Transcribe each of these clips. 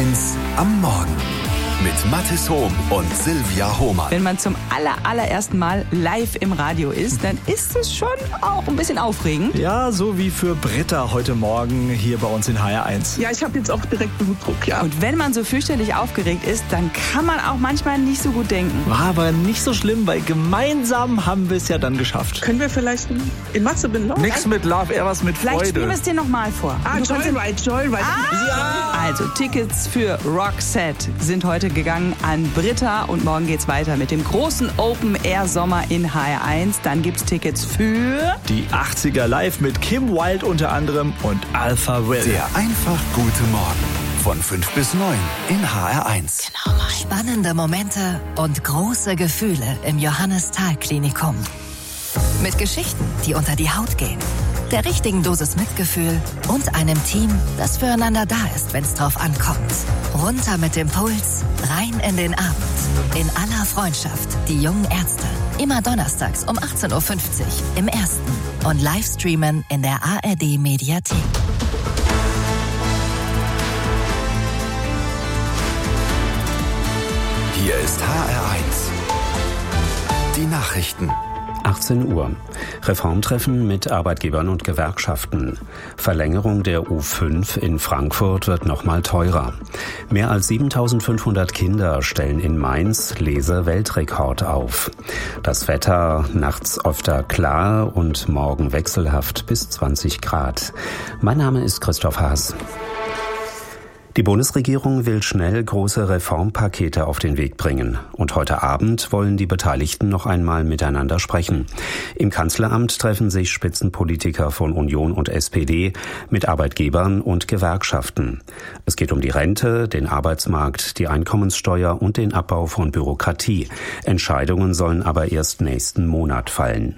HR1 am Morgen mit Mathis Hohm und Silvia Hohmann. Wenn man zum allerersten Mal live im Radio ist, dann ist es schon auch ein bisschen aufregend. Ja, so wie für Britta heute Morgen hier bei uns in HR1. Ja, ich habe jetzt auch direkt Blutdruck, ja. Und wenn man so fürchterlich aufgeregt ist, dann kann man auch manchmal nicht so gut denken. War aber nicht so schlimm, weil gemeinsam haben wir es ja dann geschafft. Können wir vielleicht in Mathe binden? Nix mit Love, eher was mit Freude. Vielleicht spielen wir es dir nochmal vor. Joyride. Ja. Also Tickets für Roxette sind heute gegangen an Britta und morgen geht's weiter mit dem großen Open-Air-Sommer in HR1. Dann gibt's Tickets für die 80er live mit Kim Wilde unter anderem und Alpha Will. Der einfach gute Morgen von 5 bis 9 in HR1. Genau. Spannende Momente und große Gefühle im Johannes-Thal-Klinikum. Mit Geschichten, die unter die Haut gehen. Der richtigen Dosis Mitgefühl und einem Team, das füreinander da ist, wenn es drauf ankommt. Runter mit dem Puls, rein in den Abend. In aller Freundschaft, die jungen Ärzte. Immer donnerstags um 18.50 Uhr im Ersten und Livestreamen in der ARD-Mediathek. Hier ist HR1. Die Nachrichten. 18 Uhr. Reformtreffen mit Arbeitgebern und Gewerkschaften. Verlängerung der U5 in Frankfurt wird nochmal teurer. Mehr als 7.500 Kinder stellen in Mainz Lese-Weltrekord auf. Das Wetter nachts öfter klar und morgen wechselhaft bis 20 Grad. Mein Name ist Christoph Haas. Die Bundesregierung will schnell große Reformpakete auf den Weg bringen. Und heute Abend wollen die Beteiligten noch einmal miteinander sprechen. Im Kanzleramt treffen sich Spitzenpolitiker von Union und SPD mit Arbeitgebern und Gewerkschaften. Es geht um die Rente, den Arbeitsmarkt, die Einkommenssteuer und den Abbau von Bürokratie. Entscheidungen sollen aber erst nächsten Monat fallen.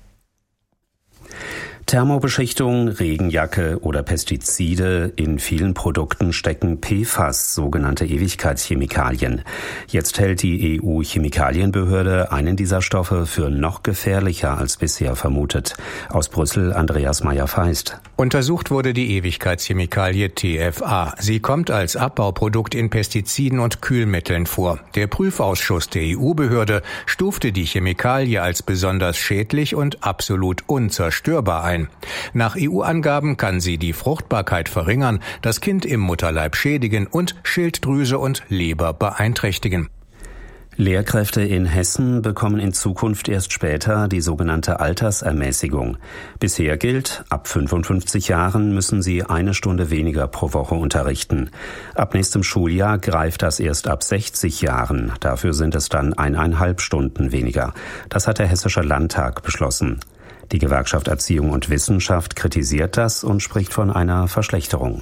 Thermobeschichtung, Regenjacke oder Pestizide. In vielen Produkten stecken PFAS, sogenannte Ewigkeitschemikalien. Jetzt hält die EU-Chemikalienbehörde einen dieser Stoffe für noch gefährlicher als bisher vermutet. Aus Brüssel Andreas Meyer-Feist. Untersucht wurde die Ewigkeitschemikalie TFA. Sie kommt als Abbauprodukt in Pestiziden und Kühlmitteln vor. Der Prüfausschuss der EU-Behörde stufte die Chemikalie als besonders schädlich und absolut unzerstörbar ein. Nach EU-Angaben kann sie die Fruchtbarkeit verringern, das Kind im Mutterleib schädigen und Schilddrüse und Leber beeinträchtigen. Lehrkräfte in Hessen bekommen in Zukunft erst später die sogenannte Altersermäßigung. Bisher gilt, ab 55 Jahren müssen sie 1 Stunde weniger pro Woche unterrichten. Ab nächstem Schuljahr greift das erst ab 60 Jahren. Dafür sind es dann 1,5 Stunden weniger. Das hat der Hessische Landtag beschlossen. Die Gewerkschaft Erziehung und Wissenschaft kritisiert das und spricht von einer Verschlechterung.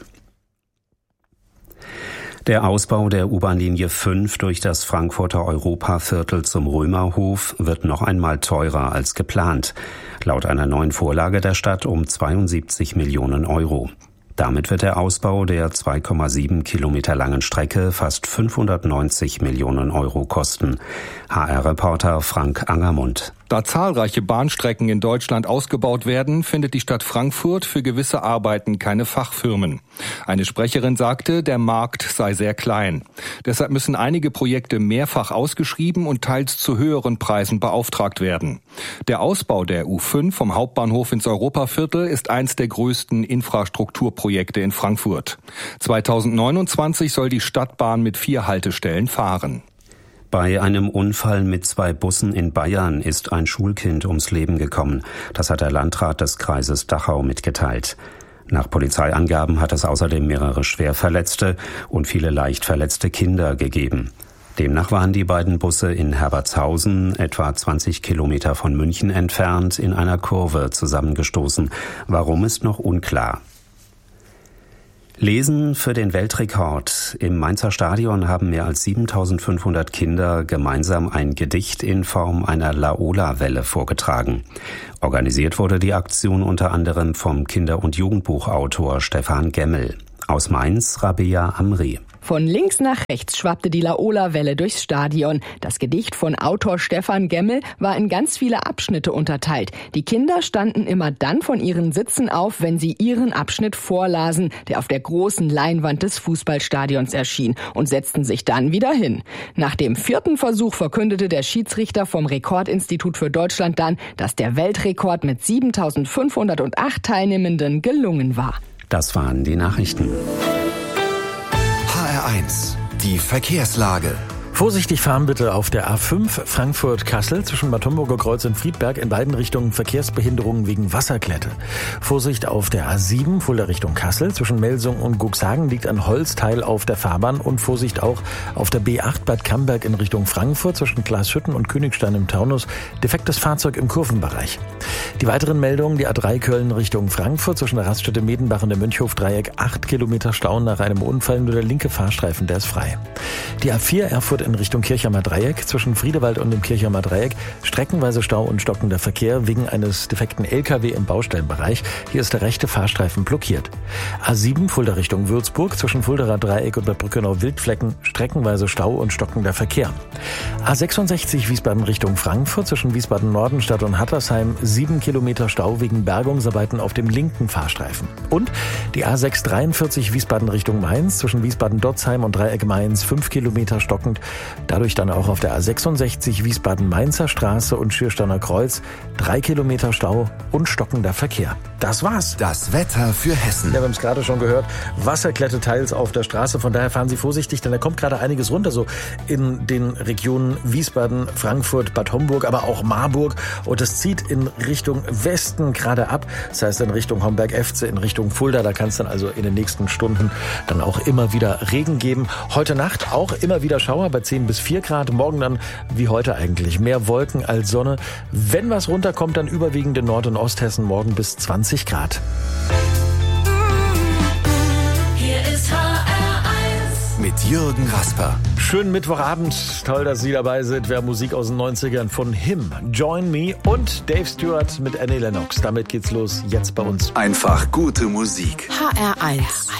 Der Ausbau der U-Bahn-Linie 5 durch das Frankfurter Europaviertel zum Römerhof wird noch einmal teurer als geplant. Laut einer neuen Vorlage der Stadt um 72 Millionen Euro. Damit wird der Ausbau der 2,7 Kilometer langen Strecke fast 590 Millionen Euro kosten. HR-Reporter Frank Angermund. Da zahlreiche Bahnstrecken in Deutschland ausgebaut werden, findet die Stadt Frankfurt für gewisse Arbeiten keine Fachfirmen. Eine Sprecherin sagte, der Markt sei sehr klein. Deshalb müssen einige Projekte mehrfach ausgeschrieben und teils zu höheren Preisen beauftragt werden. Der Ausbau der U5 vom Hauptbahnhof ins Europaviertel ist eins der größten Infrastrukturprojekte in Frankfurt. 2029 soll die Stadtbahn mit 4 Haltestellen fahren. Bei einem Unfall mit 2 Bussen in Bayern ist ein Schulkind ums Leben gekommen. Das hat der Landrat des Kreises Dachau mitgeteilt. Nach Polizeiangaben hat es außerdem mehrere Schwerverletzte und viele leicht verletzte Kinder gegeben. Demnach waren die beiden Busse in Herbertshausen, etwa 20 Kilometer von München entfernt, in einer Kurve zusammengestoßen. Warum ist noch unklar. Lesen für den Weltrekord. Im Mainzer Stadion haben mehr als 7.500 Kinder gemeinsam ein Gedicht in Form einer Laola-Welle vorgetragen. Organisiert wurde die Aktion unter anderem vom Kinder- und Jugendbuchautor Stefan Gemmel. Aus Mainz, Rabea Amri. Von links nach rechts schwappte die Laola-Welle durchs Stadion. Das Gedicht von Autor Stefan Gemmel war in ganz viele Abschnitte unterteilt. Die Kinder standen immer dann von ihren Sitzen auf, wenn sie ihren Abschnitt vorlasen, der auf der großen Leinwand des Fußballstadions erschien, und setzten sich dann wieder hin. Nach dem 4. Versuch verkündete der Schiedsrichter vom Rekordinstitut für Deutschland dann, dass der Weltrekord mit 7.508 Teilnehmenden gelungen war. Das waren die Nachrichten. HR1, die Verkehrslage. Vorsichtig fahren bitte auf der A5 Frankfurt-Kassel zwischen Bad Homburger Kreuz und Friedberg, in beiden Richtungen Verkehrsbehinderungen wegen Wasserklette. Vorsicht auf der A7 Fulda Richtung Kassel zwischen Melsung und Guxhagen liegt ein Holzteil auf der Fahrbahn, und Vorsicht auch auf der B8 Bad Camberg in Richtung Frankfurt zwischen Glashütten und Königstein im Taunus, defektes Fahrzeug im Kurvenbereich. Die weiteren Meldungen: die A3 Köln Richtung Frankfurt zwischen der Raststätte Medenbach und dem Mönchhof-Dreieck 8 Kilometer Stau nach einem Unfall, nur der linke Fahrstreifen, der ist frei. Die A4 Erfurt in Richtung Kirchheimer Dreieck zwischen Friedewald und dem Kirchheimer Dreieck streckenweise Stau und stockender Verkehr wegen eines defekten LKW im Baustellenbereich. Hier ist der rechte Fahrstreifen blockiert. A7 Fulda Richtung Würzburg zwischen Fuldaer Dreieck und Bad Brückenau-Wildflecken streckenweise Stau und stockender Verkehr. A66 Wiesbaden Richtung Frankfurt zwischen Wiesbaden-Nordenstadt und Hattersheim 7 Kilometer Stau wegen Bergungsarbeiten auf dem linken Fahrstreifen. Und die A643 Wiesbaden Richtung Mainz zwischen Wiesbaden-Dotzheim und Dreieck Mainz 5 Kilometer stockend. Dadurch dann auch auf der A66 Wiesbaden-Mainzer Straße und Schiersteiner Kreuz 3 Kilometer Stau und stockender Verkehr. Das war's. Das Wetter für Hessen. Ja, wir haben es gerade schon gehört. Wasserklette teils auf der Straße. Von daher fahren Sie vorsichtig, denn da kommt gerade einiges runter, so in den Regionen Wiesbaden, Frankfurt, Bad Homburg, aber auch Marburg. Und es zieht in Richtung Westen gerade ab. Das heißt in Richtung Homberg-Efze, in Richtung Fulda. Da kann es dann also in den nächsten Stunden dann auch immer wieder Regen geben. Heute Nacht auch immer wieder Schauer bei 10 bis 4 Grad. Morgen dann wie heute eigentlich mehr Wolken als Sonne. Wenn was runterkommt, dann überwiegend in Nord- und Osthessen morgen bis 20 Grad. Hier ist HR1 mit Jürgen Rasper. Schönen Mittwochabend. Toll, dass Sie dabei sind. Wir haben Musik aus den 90ern von Him, Join Me und Dave Stewart mit Annie Lennox. Damit geht's los jetzt bei uns. Einfach gute Musik. HR1